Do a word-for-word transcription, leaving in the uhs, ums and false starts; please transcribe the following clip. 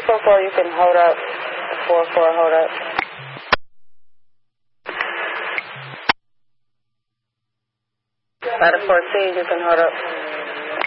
four four, you can hold up. four four, hold up. Ladder fourteen, you can hold up.